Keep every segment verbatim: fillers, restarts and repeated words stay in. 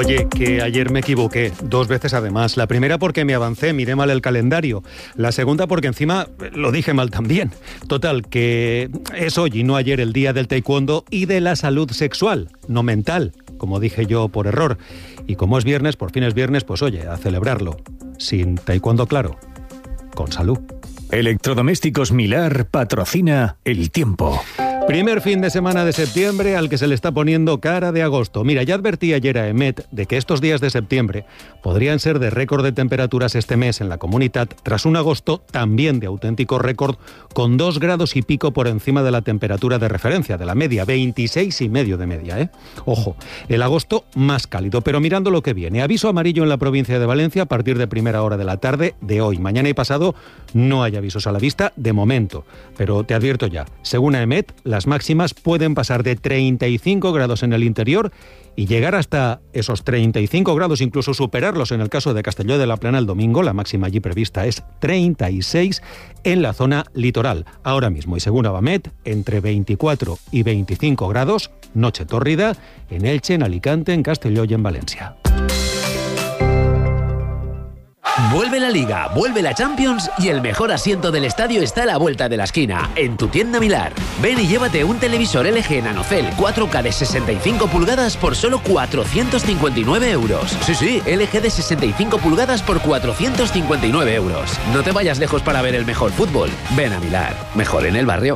Oye, que ayer me equivoqué, dos veces además. La primera porque me avancé, miré mal el calendario. La segunda porque encima lo dije mal también. Total, que es hoy y no ayer el día del taekwondo y de la salud sexual, no mental, como dije yo por error. Y como es viernes, por fin es viernes, pues oye, a celebrarlo. Sin taekwondo, claro, con salud. Electrodomésticos Milar patrocina El Tiempo. Primer fin de semana de septiembre al que se le está poniendo cara de agosto. Mira, ya advertí ayer a Emet de que estos días de septiembre podrían ser de récord de temperaturas este mes en la comunidad, tras un agosto también de auténtico récord, con dos grados y pico por encima de la temperatura de referencia, de la media, veintiséis y medio de media, ¿eh? Ojo, el agosto más cálido, pero mirando lo que viene. Aviso amarillo en la provincia de Valencia a partir de primera hora de la tarde de hoy. Mañana y pasado no hay avisos a la vista de momento, pero te advierto ya, según Emet, la Las máximas pueden pasar de treinta y cinco grados en el interior y llegar hasta esos treinta y cinco grados, incluso superarlos en el caso de Castelló de la Plana el domingo. La máxima allí prevista es treinta y seis en la zona litoral. Ahora mismo, y según Abamet, entre veinticuatro y veinticinco grados, noche tórrida, en Elche, en Alicante, en Castelló y en Valencia. Vuelve la Liga, vuelve la Champions y el mejor asiento del estadio está a la vuelta de la esquina, en tu tienda Milar. Ven y llévate un televisor L G Nanocell cuatro K de sesenta y cinco pulgadas por solo cuatrocientos cincuenta y nueve euros. Sí, sí, L G de sesenta y cinco pulgadas por cuatrocientos cincuenta y nueve euros. No te vayas lejos para ver el mejor fútbol. Ven a Milar, mejor en el barrio.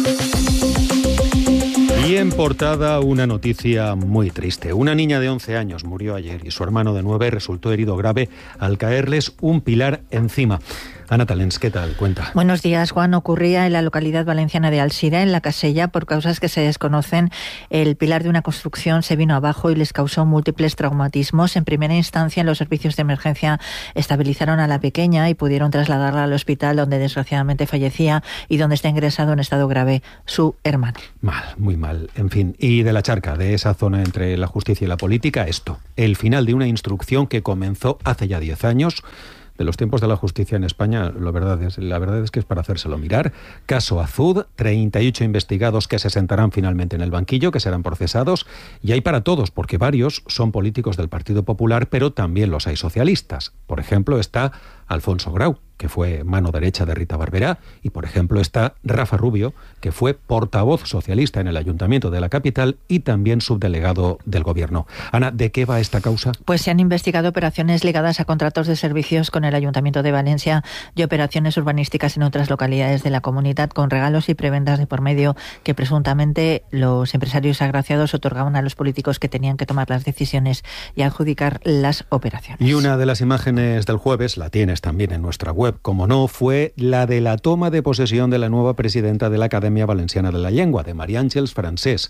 Y en portada una noticia muy triste. Una niña de once años murió ayer y su hermano de nueve resultó herido grave al caerles un pilar encima. Ana Talens, ¿qué tal? Cuenta. Buenos días, Juan. Ocurría en la localidad valenciana de Alsira, en la Casella. Por causas que se desconocen, el pilar de una construcción se vino abajo y les causó múltiples traumatismos. En primera instancia, los servicios de emergencia estabilizaron a la pequeña y pudieron trasladarla al hospital, donde desgraciadamente fallecía y donde está ingresado en estado grave su hermano. Mal, muy mal. En fin, y de la charca, de esa zona entre la justicia y la política, esto. El final de una instrucción que comenzó hace ya diez años. De los tiempos de la justicia en España, la verdad es, la verdad es que es para hacérselo mirar. Caso Azud, treinta y ocho investigados que se sentarán finalmente en el banquillo, que serán procesados, y hay para todos, porque varios son políticos del Partido Popular, pero también los hay socialistas. Por ejemplo, está Alfonso Grau, que fue mano derecha de Rita Barberá, y por ejemplo está Rafa Rubio, que fue portavoz socialista en el Ayuntamiento de la capital y también subdelegado del Gobierno. Ana, ¿de qué va esta causa? Pues se han investigado operaciones ligadas a contratos de servicios con el Ayuntamiento de Valencia y operaciones urbanísticas en otras localidades de la comunidad, con regalos y prebendas de por medio que presuntamente los empresarios agraciados otorgaban a los políticos que tenían que tomar las decisiones y adjudicar las operaciones. Y una de las imágenes del jueves, la tienes también en nuestra web, como no, fue la de la toma de posesión de la nueva presidenta de la Academia Valenciana de la Llengua, de María Àngels Francés,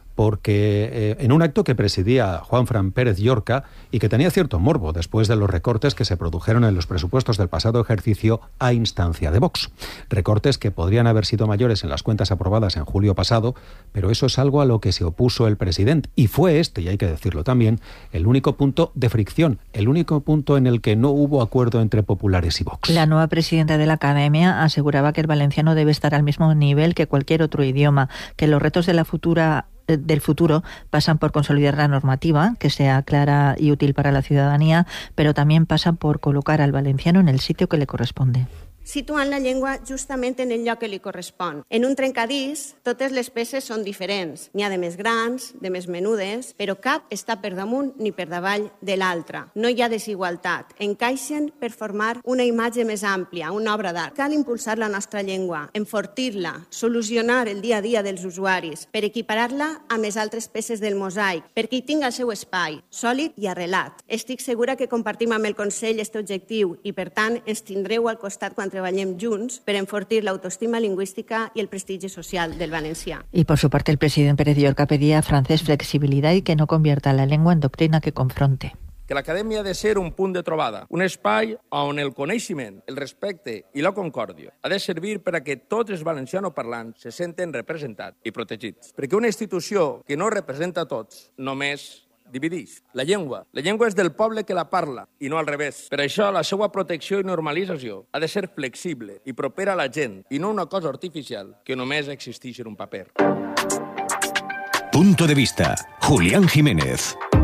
porque eh, en un acto que presidía Juanfran Pérez Llorca y que tenía cierto morbo después de los recortes que se produjeron en los presupuestos del pasado ejercicio a instancia de Vox. Recortes que podrían haber sido mayores en las cuentas aprobadas en julio pasado, pero eso es algo a lo que se opuso el presidente. Y fue este, y hay que decirlo también, el único punto de fricción, el único punto en el que no hubo acuerdo entre populares y Vox. La nueva presidenta de la Academia aseguraba que el valenciano debe estar al mismo nivel que cualquier otro idioma, que los retos de la futura del futuro pasan por consolidar la normativa, que sea clara y útil para la ciudadanía, pero también pasan por colocar al valenciano en el sitio que le corresponde. Situant la llengua justament en el lloc que li correspon. En un trencadís, totes les peces són diferents. N'hi ha de més grans, de més menudes, però cap està per damunt ni per davall de l'altra. No hi ha desigualtat. Encaixen per formar una imatge més àmplia, una obra d'art. Cal impulsar la nostra llengua, enfortir-la, solucionar el dia a dia dels usuaris, per equiparar-la amb les altres peces del mosaic, perquè hi tingui el seu espai, sòlid i arrelat. Estic segura que compartim amb el Consell este objectiu i, per tant, ens tindreu al costat quan treballem junts per enfortir la autoestima lingüística y el prestigio social del valencià. Y por su parte el presidente Pérez Llorca pedía a Francés flexibilidad y que no convierta la lengua en doctrina que confronte. Que l'acadèmia ha de ser un punt de trobada, un espai on el coneixement, el respecte i la concòrdia ha de servir per a que tots els valencianoparlants se senten representats i protegits. Perquè una institució que no representa a tots només divideix. La llengua. La llengua és del poble que la parla i no al revés. Per això la seva protecció i normalització ha de ser flexible i propera a la gent i no una cosa artificial que només existeix en un paper. Punto de vista. Julián Jiménez.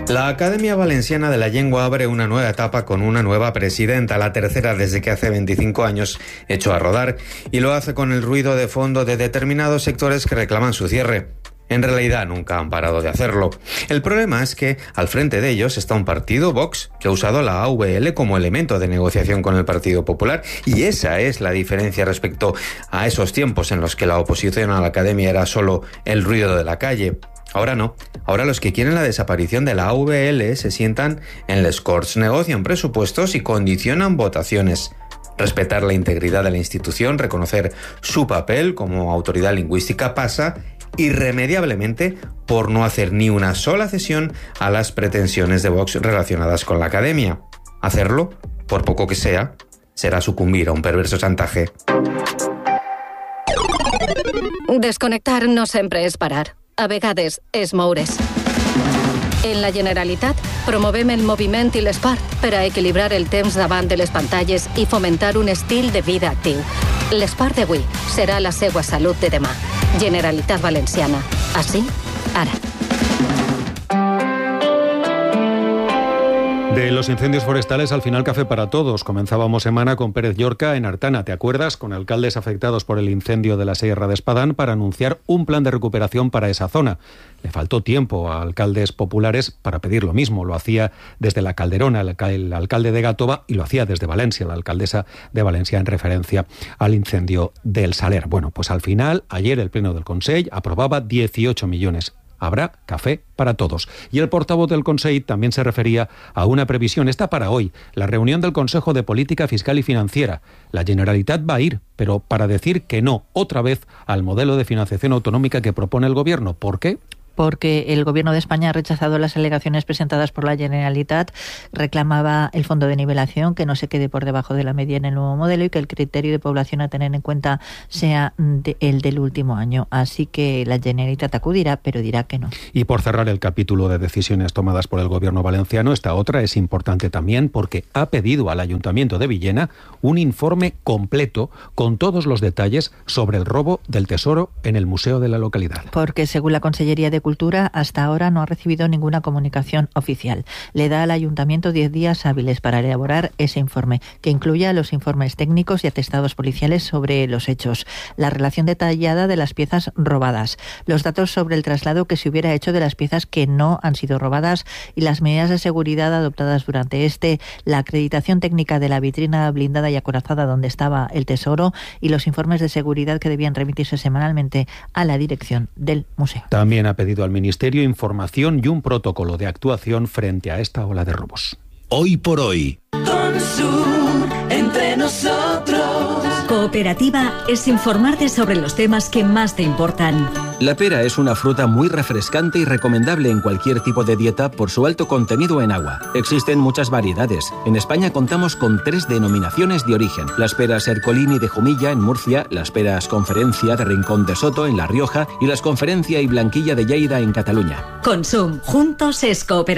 La Academia Valenciana de la Llengua abre una nueva etapa con una nueva presidenta, la tercera desde que hace veinticinco años echó a rodar, y lo hace con el ruido de fondo de determinados sectores que reclaman su cierre. En realidad nunca han parado de hacerlo. El problema es que al frente de ellos está un partido, Vox, que ha usado la A V L como elemento de negociación con el Partido Popular, y esa es la diferencia respecto a esos tiempos en los que la oposición a la Academia era solo el ruido de la calle. Ahora no. Ahora los que quieren la desaparición de la A V L se sientan en les Corts, negocian presupuestos y condicionan votaciones. Respetar la integridad de la institución, reconocer su papel como autoridad lingüística pasa irremediablemente por no hacer ni una sola cesión a las pretensiones de Vox relacionadas con la Academia. Hacerlo, por poco que sea, será sucumbir a un perverso chantaje. Desconnectar no sempre és parar. A vegades és moure's. En la Generalitat promovem el moviment i l'esport per a equilibrar el temps davant de les pantalles i fomentar un estil de vida actiu. L'esport d'avui serà la seva salut de demà. Generalitat Valenciana. Així, ara. De los incendios forestales, al final café para todos. Comenzábamos semana con Pérez Llorca en Artana, ¿te acuerdas? Con alcaldes afectados por el incendio de la Sierra de Espadán para anunciar un plan de recuperación para esa zona. Le faltó tiempo a alcaldes populares para pedir lo mismo. Lo hacía desde la Calderona el, el alcalde de Gàtova y lo hacía desde Valencia, la alcaldesa de Valencia, en referencia al incendio del Saler. Bueno, pues al final, ayer el Pleno del Consell aprobaba dieciocho millones. Habrá café para todos. Y el portavoz del Consell también se refería a una previsión. Está para hoy, la reunión del Consejo de Política Fiscal y Financiera. La Generalitat va a ir, pero para decir que no, otra vez, al modelo de financiación autonómica que propone el Gobierno. ¿Por qué? Porque el Gobierno de España ha rechazado las alegaciones presentadas por la Generalitat, reclamaba el fondo de nivelación, que no se quede por debajo de la media en el nuevo modelo y que el criterio de población a tener en cuenta sea de, el del último año. Así que la Generalitat acudirá, pero dirá que no. Y por cerrar el capítulo de decisiones tomadas por el Gobierno valenciano, esta otra es importante también porque ha pedido al Ayuntamiento de Villena un informe completo con todos los detalles sobre el robo del tesoro en el museo de la localidad. Porque según la Consellería de Cultura, hasta ahora no ha recibido ninguna comunicación oficial. Le da al Ayuntamiento diez días hábiles para elaborar ese informe, que incluya los informes técnicos y atestados policiales sobre los hechos, la relación detallada de las piezas robadas, los datos sobre el traslado que se hubiera hecho de las piezas que no han sido robadas y las medidas de seguridad adoptadas durante este, la acreditación técnica de la vitrina blindada y acorazada donde estaba el tesoro y los informes de seguridad que debían remitirse semanalmente a la dirección del museo. También ha pedido al Ministerio información y un protocolo de actuación frente a esta ola de robos. Hoy por hoy. Consum, entre nosotros. Cooperativa es informarte sobre los temas que más te importan. La pera es una fruta muy refrescante y recomendable en cualquier tipo de dieta por su alto contenido en agua. Existen muchas variedades. En España contamos con tres denominaciones de origen. Las peras Ercolini de Jumilla en Murcia, las peras Conferencia de Rincón de Soto en La Rioja y las Conferencia y Blanquilla de Lleida en Cataluña. Consum, juntos es cooperativa.